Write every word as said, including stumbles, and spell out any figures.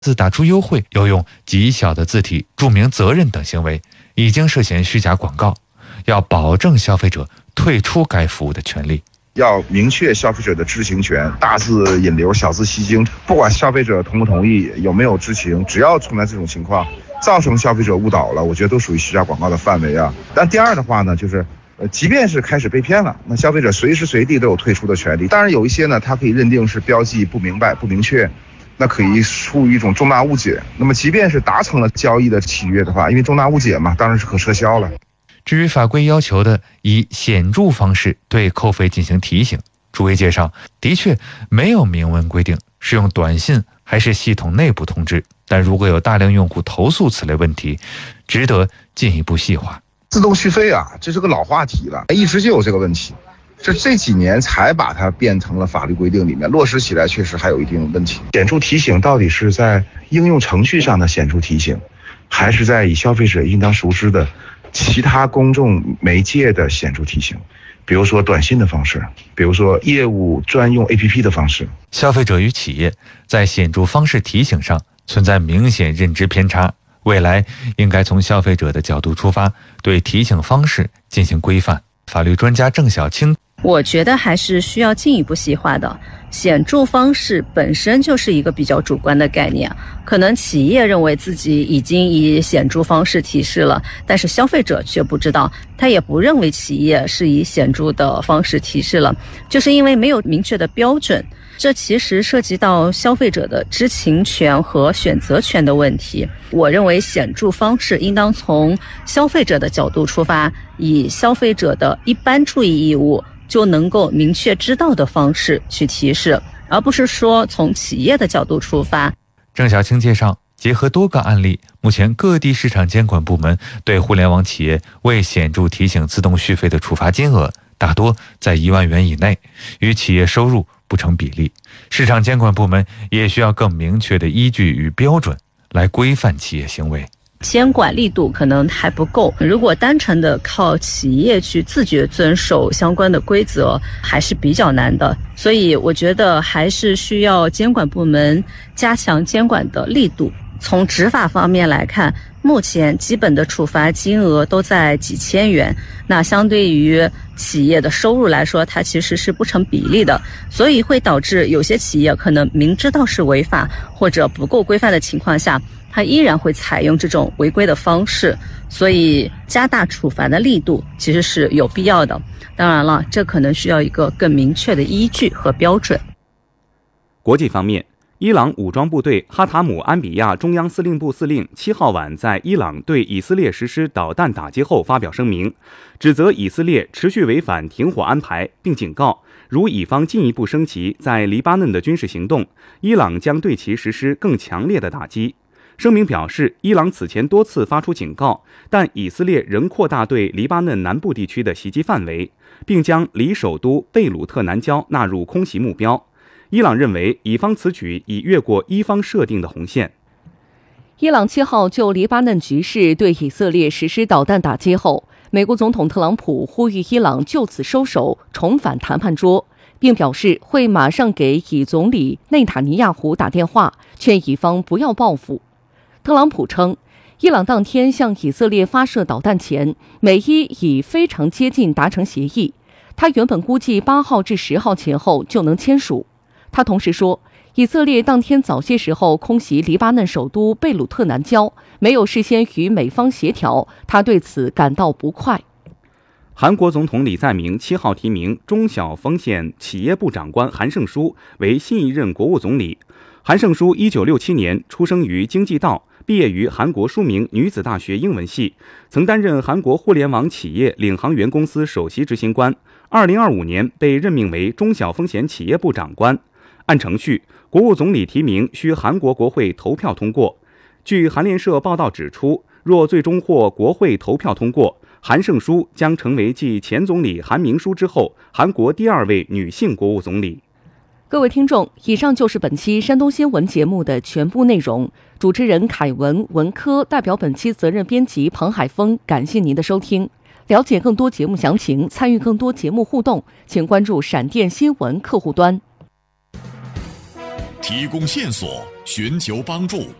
字打出优惠，又用极小的字体注明责任等行为，已经涉嫌虚假广告，要保证消费者退出该服务的权利。 要明确消费者的知情权，大字引流，小字吸睛，不管消费者同不同意，有没有知情，只要存在这种情况，造成消费者误导了，我觉得都属于虚假广告的范围啊。但第二的话呢，就是呃，即便是开始被骗了，那消费者随时随地都有退出的权利。当然有一些呢，它可以认定是标记不明白、不明确，那可以出于一种重大误解。那么即便是达成了交易的契约的话，因为重大误解嘛，当然是可撤销了。 至于法规要求的以显著方式对扣费进行提醒，诸位介绍，的确没有明文规定是用短信还是系统内部通知，但如果有大量用户投诉此类问题，值得进一步细化。 自动续费啊，这是个老话题了，一直就有这个问题，这这几年才把它变成了法律规定里面，落实起来确实还有一定问题。显著提醒到底是在应用程序上的显著提醒，还是在以消费者应当熟知的其他公众媒介的显著提醒，比如说短信的方式，比如说业务专用 A P P 的方式。 消费者与企业在显著方式提醒上存在明显认知偏差，未来应该从消费者的角度出发，对提醒方式进行规范。法律专家郑晓青， 我觉得还是需要进一步细化的。显著方式本身就是一个比较主观的概念，可能企业认为自己已经以显著方式提示了，但是消费者却不知道，他也不认为企业是以显著的方式提示了，就是因为没有明确的标准。这其实涉及到消费者的知情权和选择权的问题。我认为显著方式应当从消费者的角度出发，以消费者的一般注意义务就能够明确知道的方式去提示，而不是说从企业的角度出发。 郑晓青介绍，结合多个案例，目前各地市场监管部门对互联网企业未显著提醒自动续费的处罚金额大多在一万元以内，与企业收入不成比例。市场监管部门也需要更明确的依据与标准来规范企业行为。 监管力度可能还不够，如果单纯的靠企业去自觉遵守相关的规则还是比较难的，所以我觉得还是需要监管部门加强监管的力度。从执法方面来看，目前基本的处罚金额都在几千元，那相对于企业的收入来说，它其实是不成比例的，所以会导致有些企业可能明知道是违法或者不够规范的情况下，它依然会采用这种违规的方式，所以加大处罚的力度其实是有必要的。当然了，这可能需要一个更明确的依据和标准。 国际方面，伊朗武装部队哈塔姆安比亚中央司令部司令七号晚在伊朗对以色列实施导弹打击后发表声明，指责以色列持续违反停火安排，并警告如以方进一步升级在黎巴嫩的军事行动，伊朗将对其实施更强烈的打击。声明表示，伊朗此前多次发出警告，但以色列仍扩大对黎巴嫩南部地区的袭击范围，并将离首都贝鲁特南郊纳入空袭目标。伊朗认为以方此举已越过伊方设定的红线。 伊朗七号就黎巴嫩局势对以色列实施导弹打击后，美国总统特朗普呼吁伊朗就此收手，重返谈判桌，并表示会马上给以总理内塔尼亚胡打电话，劝以方不要报复。特朗普称，伊朗当天向以色列发射导弹前，美伊已非常接近达成协议，他原本估计八号至十号前后就能签署。他同时说，以色列当天早些时候空袭黎巴嫩首都贝鲁特南郊，没有事先与美方协调，他对此感到不快。 韩国总统李在明七号提名中小风险企业部长官韩胜书为新一任国务总理。韩胜书一九六七年出生于京畿道，毕业于韩国书明女子大学英文系，曾担任韩国互联网企业领航员公司首席执行官。二零二五年被任命为中小风险企业部长官。按程序，国务总理提名需韩国国会投票通过。据韩联社报道指出，若最终获国会投票通过，韩胜书将成为继前总理韩明书之后，韩国第二位女性国务总理。 各位听众，以上就是本期山东新闻节目的全部内容。主持人凯文、文科代表本期责任编辑彭海峰，感谢您的收听。了解更多节目详情，参与更多节目互动，请关注闪电新闻客户端。 提供线索， 寻求帮助。